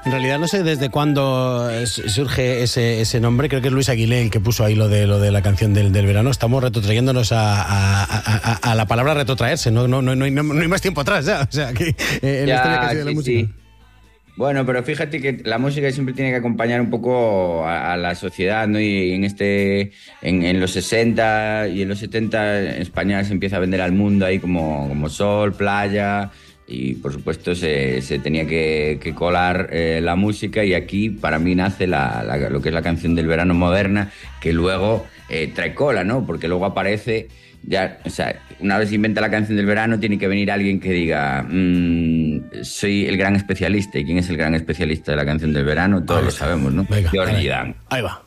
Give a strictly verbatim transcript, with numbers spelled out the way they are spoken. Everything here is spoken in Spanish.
En realidad no sé desde cuándo surge ese, ese nombre. Creo que es Luis Aguilé el que puso ahí lo de lo de la canción del, del verano. Estamos retrotrayéndonos a, a, a, a la palabra retrotraerse. No, no, no, no, hay, no, no hay más tiempo atrás ya. O sea, que eh, en la historia que ha sido sí, la música. sí. Bueno, pero fíjate que la música siempre tiene que acompañar un poco a, a la sociedad, ¿no? Y en este, en, en los sesenta y en los setenta España se empieza a vender al mundo ahí como, como sol, playa, y por supuesto se, se tenía que, que colar eh, la música, y aquí para mí nace la, la- lo que es la canción del verano moderna, que luego eh, trae cola, ¿no? Porque luego aparece ya, o sea, una vez se inventa la canción del verano, tiene que venir alguien que diga, "Mm, soy el gran especialista". ¿Y quién es el gran especialista de la canción del verano? Todos Ahí lo está. sabemos, ¿no? Venga, Georgie ahí, Dan. ahí va.